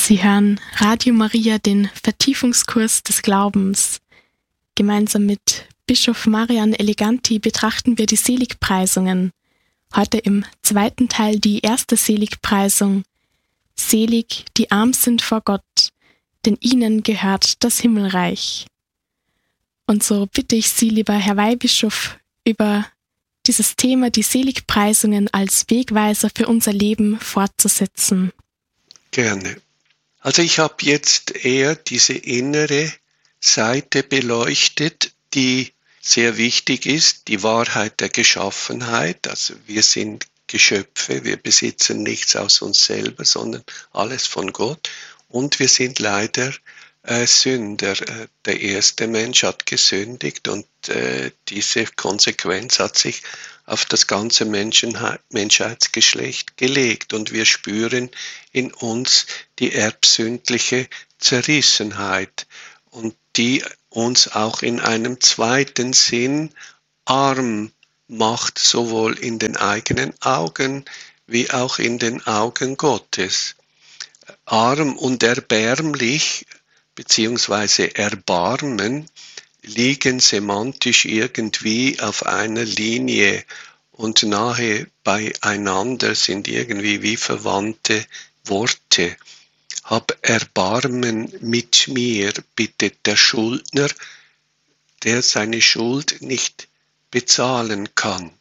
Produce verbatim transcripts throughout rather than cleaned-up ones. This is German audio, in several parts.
Sie hören Radio Maria, den Vertiefungskurs des Glaubens. Gemeinsam mit Bischof Marian Eleganti betrachten wir die Seligpreisungen. Heute im zweiten Teil die erste Seligpreisung. Selig, die arm sind vor Gott, denn ihnen gehört das Himmelreich. Und so bitte ich Sie, lieber Herr Weihbischof, über dieses Thema, die Seligpreisungen als Wegweiser für unser Leben fortzusetzen. Gerne. Also ich habe jetzt eher diese innere Seite beleuchtet, die sehr wichtig ist, die Wahrheit der Geschaffenheit. Also wir sind Geschöpfe, wir besitzen nichts aus uns selber, sondern alles von Gott. Und wir sind leider äh, Sünder. Der erste Mensch hat gesündigt und äh, diese Konsequenz hat sich auf das ganze Menschenheit, Menschheitsgeschlecht gelegt. Und wir spüren in uns die erbsündliche Zerrissenheit und die uns auch in einem zweiten Sinn arm macht, sowohl in den eigenen Augen wie auch in den Augen Gottes. Arm und erbärmlich beziehungsweise Erbarmen liegen semantisch irgendwie auf einer Linie und nahe beieinander, sind irgendwie wie verwandte Worte. Hab Erbarmen mit mir, bittet der Schuldner, der seine Schuld nicht bezahlen kann.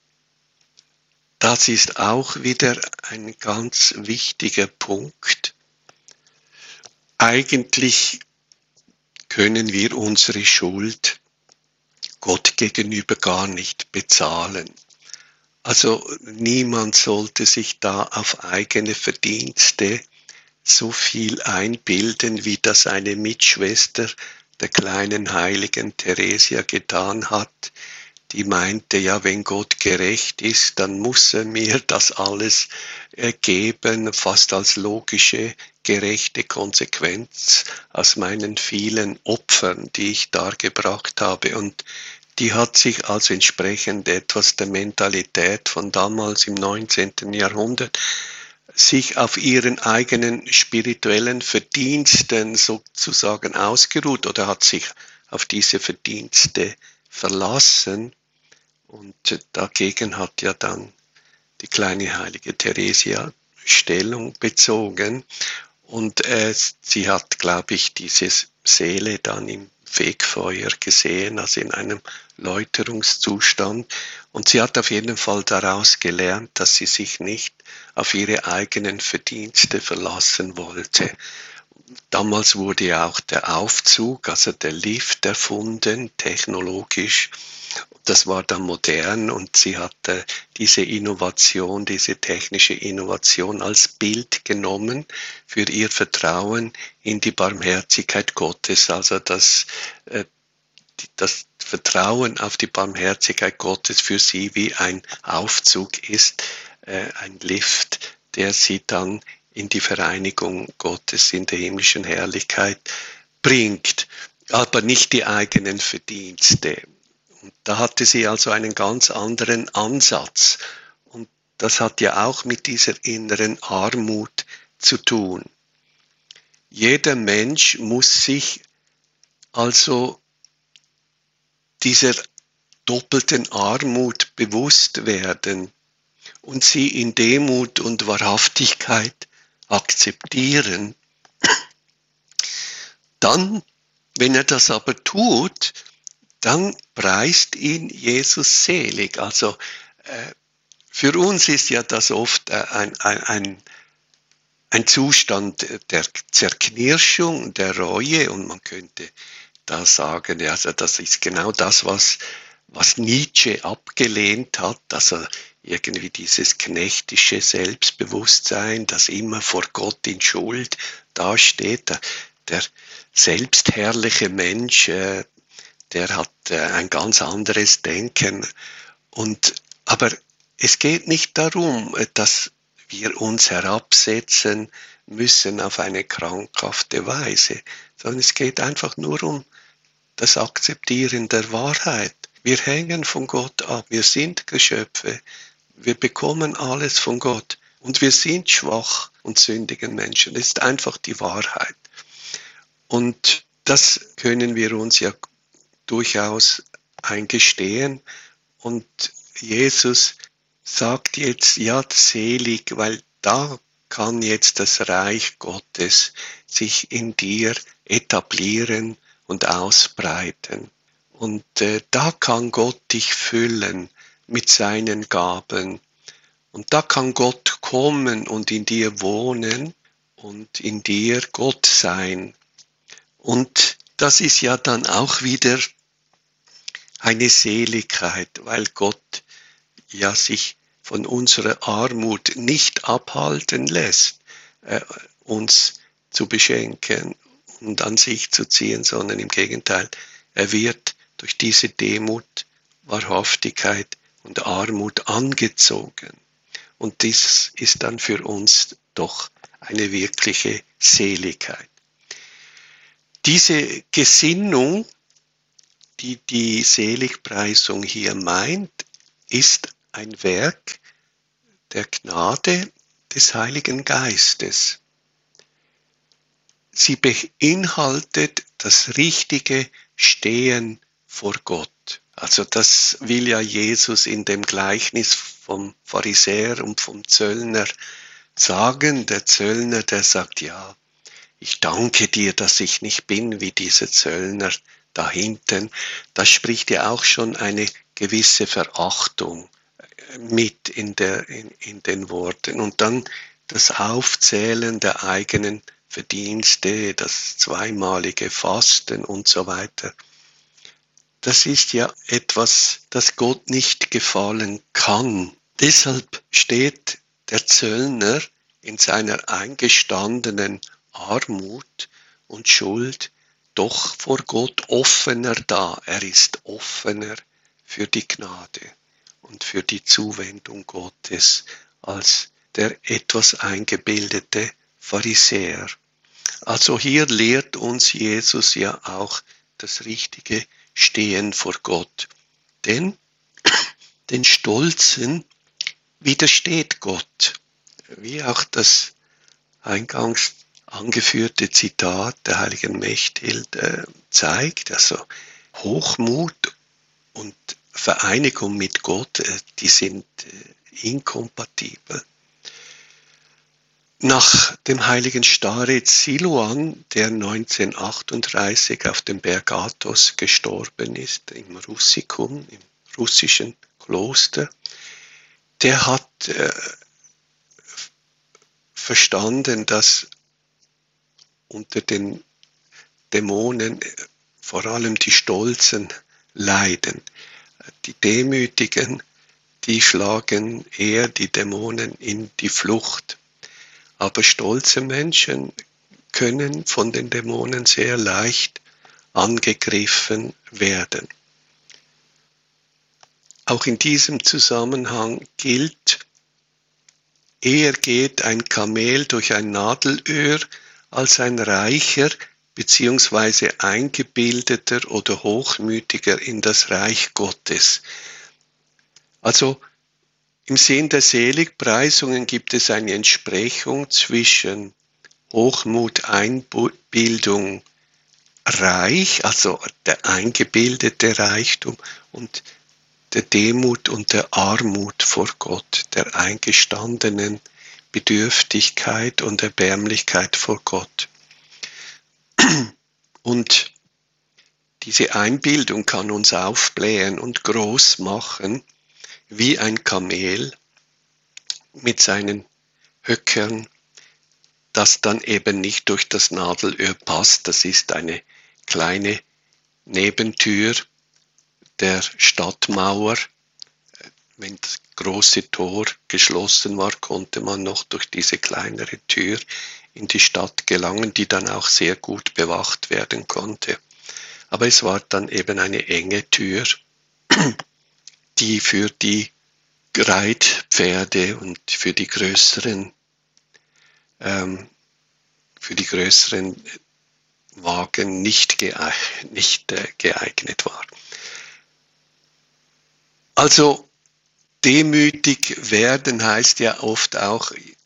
Das ist auch wieder ein ganz wichtiger Punkt. Eigentlich können wir unsere Schuld Gott gegenüber gar nicht bezahlen. Also niemand sollte sich da auf eigene Verdienste so viel einbilden, wie das eine Mitschwester der kleinen heiligen Theresia getan hat. Die meinte, ja, wenn Gott gerecht ist, dann muss er mir das alles geben, fast als logische, gerechte Konsequenz aus meinen vielen Opfern, die ich dargebracht habe. Und die hat sich also entsprechend etwas der Mentalität von damals im neunzehnten Jahrhundert sich auf ihren eigenen spirituellen Verdiensten sozusagen ausgeruht oder hat sich auf diese Verdienste verlassen. Und dagegen hat ja dann die kleine heilige Theresia Stellung bezogen. Und äh, sie hat, glaube ich, diese Seele dann im Fegfeuer gesehen, also in einem Läuterungszustand. Und sie hat auf jeden Fall daraus gelernt, dass sie sich nicht auf ihre eigenen Verdienste verlassen wollte. Damals wurde ja auch der Aufzug, also der Lift erfunden, technologisch. Das war dann modern und sie hat äh, diese Innovation, diese technische Innovation als Bild genommen für ihr Vertrauen in die Barmherzigkeit Gottes. Also das, äh, das Vertrauen auf die Barmherzigkeit Gottes für sie wie ein Aufzug ist, äh, ein Lift, der sie dann in die Vereinigung Gottes in der himmlischen Herrlichkeit bringt, aber nicht die eigenen Verdienste. Und da hatte sie also einen ganz anderen Ansatz. Und das hat ja auch mit dieser inneren Armut zu tun. Jeder Mensch muss sich also dieser doppelten Armut bewusst werden und sie in Demut und Wahrhaftigkeit akzeptieren. Dann, wenn er das aber tut, dann preist ihn Jesus selig. Also äh, für uns ist ja das oft äh, ein, ein, ein, ein Zustand der Zerknirschung, der Reue und man könnte da sagen, ja, also das ist genau das, was, was Nietzsche abgelehnt hat, also irgendwie dieses knechtische Selbstbewusstsein, das immer vor Gott in Schuld dasteht. Der selbstherrliche Mensch, äh, der hat äh, ein ganz anderes Denken. Und, aber es geht nicht darum, dass wir uns herabsetzen müssen auf eine krankhafte Weise, sondern es geht einfach nur um das Akzeptieren der Wahrheit. Wir hängen von Gott ab, wir sind Geschöpfe, wir bekommen alles von Gott Und wir sind schwach und sündigen Menschen. Das ist einfach die Wahrheit. Und das können wir uns ja durchaus eingestehen. Und Jesus sagt jetzt, ja, selig, weil da kann jetzt das Reich Gottes sich in dir etablieren und ausbreiten. Und äh, da kann Gott dich füllen mit seinen Gaben. Und da kann Gott kommen und in dir wohnen und in dir Gott sein. Und das ist ja dann auch wieder eine Seligkeit, weil Gott ja sich von unserer Armut nicht abhalten lässt, äh, uns zu beschenken und an sich zu ziehen, sondern im Gegenteil, er wird durch diese Demut, Wahrhaftigkeit und Armut angezogen. Und dies ist dann für uns doch eine wirkliche Seligkeit. Diese Gesinnung, die die Seligpreisung hier meint, ist ein Werk der Gnade des Heiligen Geistes. Sie beinhaltet das richtige Stehen vor Gott. Also das will ja Jesus in dem Gleichnis vom Pharisäer und vom Zöllner sagen. Der Zöllner, der sagt, ja, ich danke dir, dass ich nicht bin wie diese Zöllner da hinten. Da spricht ja auch schon eine gewisse Verachtung mit in, der, in, in den Worten. Und dann das Aufzählen der eigenen Verdienste, das zweimalige Fasten und so weiter. Das ist ja etwas, das Gott nicht gefallen kann. Deshalb steht der Zöllner in seiner eingestandenen Armut und Schuld doch vor Gott offener da. Er ist offener für die Gnade und für die Zuwendung Gottes als der etwas eingebildete Pharisäer. Also hier lehrt uns Jesus ja auch das richtige Stehen vor Gott. Denn den Stolzen widersteht Gott. Wie auch das eingangs angeführte Zitat der heiligen Mechthild äh, zeigt, also Hochmut und Vereinigung mit Gott, äh, die sind äh, inkompatibel. Nach dem heiligen Starez Silouan, der neunzehnhundertachtunddreißig auf dem Berg Athos gestorben ist, im Russikum, im russischen Kloster, der hat äh, verstanden, dass unter den Dämonen vor allem die Stolzen leiden. Die Demütigen, die schlagen eher die Dämonen in die Flucht. Aber stolze Menschen können von den Dämonen sehr leicht angegriffen werden. Auch in diesem Zusammenhang gilt, eher geht ein Kamel durch ein Nadelöhr, als ein reicher bzw. eingebildeter oder hochmütiger in das Reich Gottes. Also im Sinn der Seligpreisungen gibt es eine Entsprechung zwischen Hochmut, Einbildung, Reich, also der eingebildete Reichtum, und der Demut und der Armut vor Gott, der eingestandenen Bedürftigkeit und Erbärmlichkeit vor Gott. Und diese Einbildung kann uns aufblähen und groß machen, wie ein Kamel mit seinen Höckern, das dann eben nicht durch das Nadelöhr passt. Das ist eine kleine Nebentür der Stadtmauer. Wenn das große Tor geschlossen war, konnte man noch durch diese kleinere Tür in die Stadt gelangen, die dann auch sehr gut bewacht werden konnte. Aber es war dann eben eine enge Tür, die für die Reitpferde und für die größeren, ähm, für die größeren Wagen nicht geeignet, nicht, äh, geeignet war. Also demütig werden heißt ja oft auch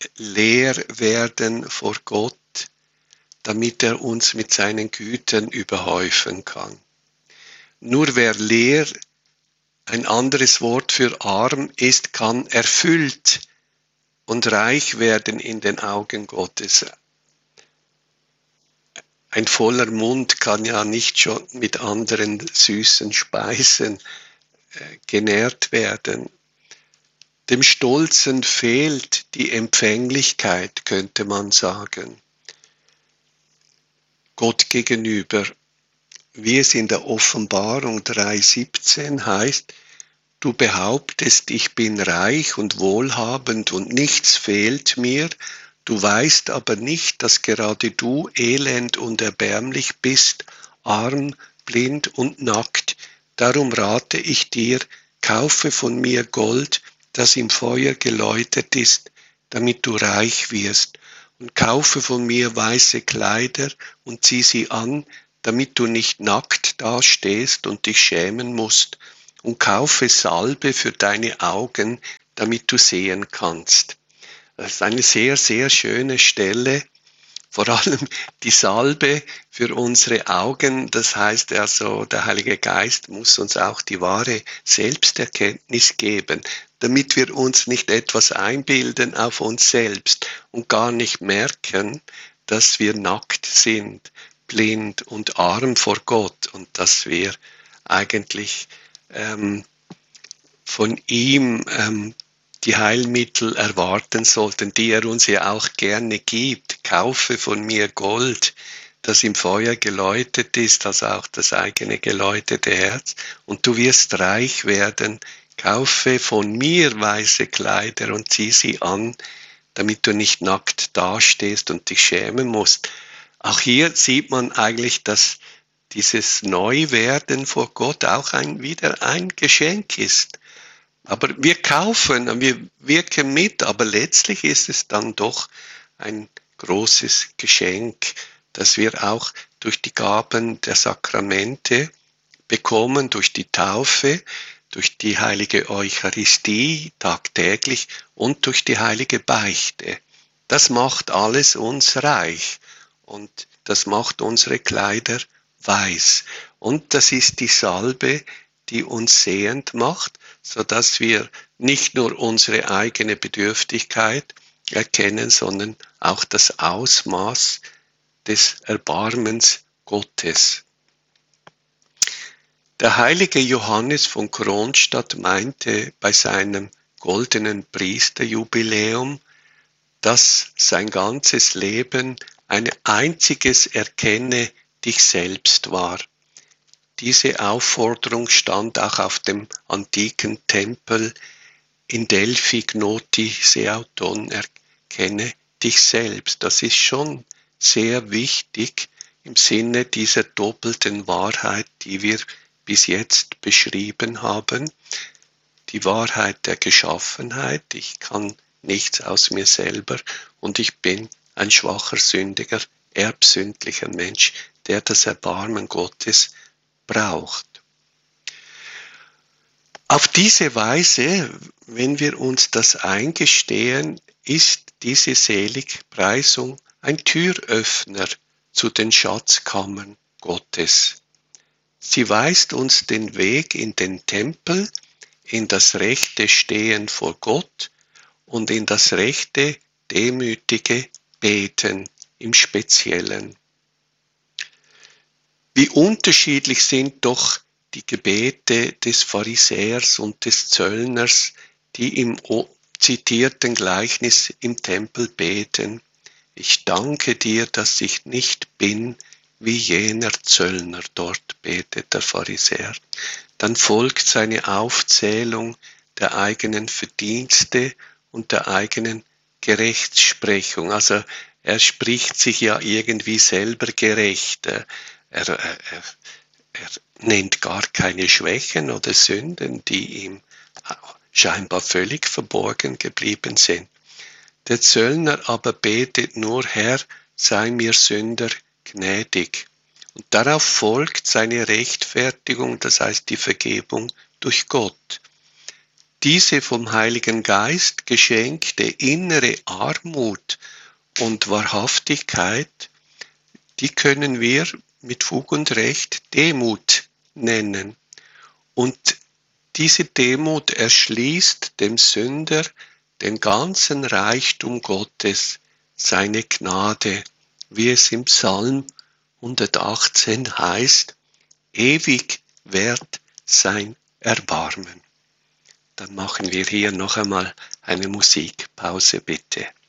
leer werden vor Gott, damit er uns mit seinen Gütern überhäufen kann. Nur wer leer, ein anderes Wort für arm ist, kann erfüllt und reich werden in den Augen Gottes. Ein voller Mund kann ja nicht schon mit anderen süßen Speisen äh, genährt werden. Dem Stolzen fehlt die Empfänglichkeit, könnte man sagen, Gott gegenüber. Wie es in der Offenbarung drei siebzehn heißt, du behauptest, ich bin reich und wohlhabend und nichts fehlt mir, du weißt aber nicht, dass gerade du elend und erbärmlich bist, arm, blind und nackt. Darum rate ich dir, kaufe von mir Gold, das im Feuer geläutert ist, damit du reich wirst, und kaufe von mir weiße Kleider und zieh sie an, damit du nicht nackt dastehst und dich schämen musst, und kaufe Salbe für deine Augen, damit du sehen kannst. Das ist eine sehr, sehr schöne Stelle, vor allem die Salbe für unsere Augen. Das heißt also, der Heilige Geist muss uns auch die wahre Selbsterkenntnis geben, damit wir uns nicht etwas einbilden auf uns selbst und gar nicht merken, dass wir nackt sind, blind und arm vor Gott und dass wir eigentlich ähm, von ihm ähm, die Heilmittel erwarten sollten, die er uns ja auch gerne gibt. Kaufe von mir Gold, das im Feuer geläutert ist, also auch das eigene geläuterte Herz, und du wirst reich werden. Kaufe von mir weiße Kleider und zieh sie an, damit du nicht nackt dastehst und dich schämen musst. Auch hier sieht man eigentlich, dass dieses Neuwerden vor Gott auch ein, wieder ein Geschenk ist. Aber wir kaufen, wir wirken mit, aber letztlich ist es dann doch ein großes Geschenk, das wir auch durch die Gaben der Sakramente bekommen, durch die Taufe, durch die heilige Eucharistie tagtäglich und durch die heilige Beichte. Das macht alles uns reich und das macht unsere Kleider weiß. Und das ist die Salbe, die uns sehend macht, sodass wir nicht nur unsere eigene Bedürftigkeit erkennen, sondern auch das Ausmaß des Erbarmens Gottes. Der heilige Johannes von Kronstadt meinte bei seinem goldenen Priesterjubiläum, dass sein ganzes Leben ein einziges Erkenne dich selbst war. Diese Aufforderung stand auch auf dem antiken Tempel in Delphi, Gnoti Seauton, erkenne dich selbst. Das ist schon sehr wichtig im Sinne dieser doppelten Wahrheit, die wir bis jetzt beschrieben haben. Die Wahrheit der Geschaffenheit, ich kann nichts aus mir selber und ich bin ein schwacher, sündiger, erbsündlicher Mensch, der das Erbarmen Gottes braucht. Auf diese Weise, wenn wir uns das eingestehen, ist diese Seligpreisung ein Türöffner zu den Schatzkammern Gottes. Sie weist uns den Weg in den Tempel, in das rechte Stehen vor Gott und in das rechte, demütige Beten im Speziellen. Wie unterschiedlich sind doch die Gebete des Pharisäers und des Zöllners, die im zitierten Gleichnis im Tempel beten. Ich danke dir, dass ich nicht bin wie jener Zöllner, dort betet der Pharisäer. Dann folgt seine Aufzählung der eigenen Verdienste und der eigenen Gerechtsprechung. Also er spricht sich ja irgendwie selber gerecht. Er, er, er, er nennt gar keine Schwächen oder Sünden, die ihm scheinbar völlig verborgen geblieben sind. Der Zöllner aber betet nur, Herr, sei mir Sünder gnädig. Und darauf folgt seine Rechtfertigung, das heißt die Vergebung durch Gott. diese vom Heiligen Geist geschenkte innere Armut und Wahrhaftigkeit, die können wir mit Fug und Recht Demut nennen. Und diese Demut erschließt dem Sünder den ganzen Reichtum Gottes, seine Gnade, wie es im Psalm hundertachtzehn heißt, ewig währt sein Erbarmen. Dann machen wir hier noch einmal eine Musikpause, bitte.